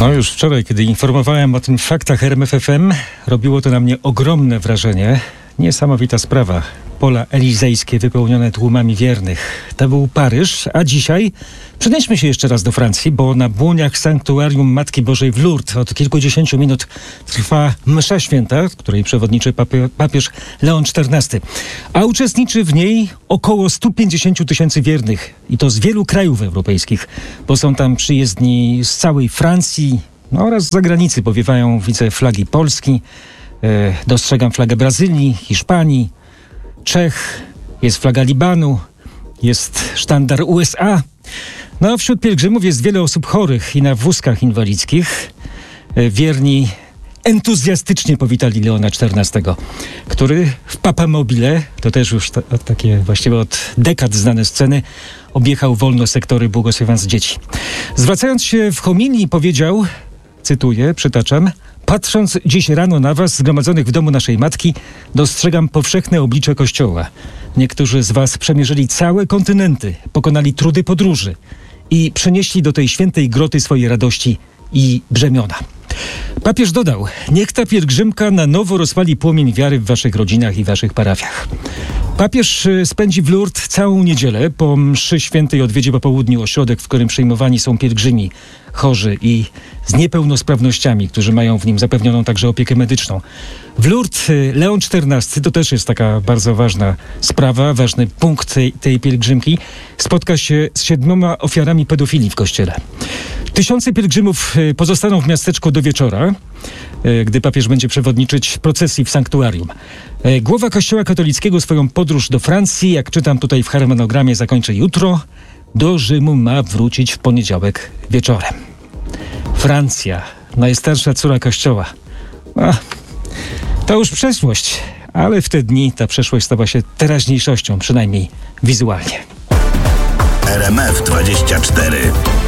No już wczoraj, kiedy informowałem o tym w faktach RMF FM, robiło to na mnie ogromne wrażenie. Niesamowita sprawa. Pola elizejskie wypełnione tłumami wiernych. To był Paryż, a dzisiaj przenieśmy się jeszcze raz do Francji, bo na błoniach sanktuarium Matki Bożej w Lourdes od kilkudziesięciu minut trwa msza święta, której przewodniczy papież Leon XIV. A uczestniczy w niej około 150 tysięcy wiernych i to z wielu krajów europejskich, bo są tam przyjezdni z całej Francji oraz z zagranicy. Powiewają widzę flagi Polski, dostrzegam flagę Brazylii, Hiszpanii, Czech, jest flaga Libanu, jest sztandar USA. No a wśród pielgrzymów jest wiele osób chorych i na wózkach inwalidzkich. Wierni entuzjastycznie powitali Leona XIV, który w Papamobile, to też już takie właściwie od dekad znane sceny, objechał wolno sektory błogosławiąc dzieci. Zwracając się w homilii powiedział, cytuję, przytaczam: patrząc dziś rano na was, zgromadzonych w domu naszej matki, dostrzegam powszechne oblicze Kościoła. Niektórzy z was przemierzyli całe kontynenty, pokonali trudy podróży i przenieśli do tej świętej groty swojej radości i brzemiona. Papież dodał: niech ta pielgrzymka na nowo rozpali płomień wiary w waszych rodzinach i waszych parafiach. Papież spędzi w Lourdes całą niedzielę. Po mszy świętej odwiedzi po południu ośrodek, w którym przyjmowani są pielgrzymi chorzy i z niepełnosprawnościami, którzy mają w nim zapewnioną także opiekę medyczną. W Lourdes Leon XIV, to też jest taka bardzo ważna sprawa, ważny punkt tej pielgrzymki, spotka się z 7 ofiarami pedofilii w kościele. Tysiące pielgrzymów pozostaną w miasteczku do wieczora, gdy papież będzie przewodniczyć procesji w sanktuarium. Głowa Kościoła katolickiego swoją podróż do Francji, jak czytam tutaj w harmonogramie, zakończy jutro. Do Rzymu ma wrócić w poniedziałek wieczorem. Francja, najstarsza córa Kościoła. To już przeszłość, ale w te dni ta przeszłość stała się teraźniejszością, przynajmniej wizualnie. RMF 24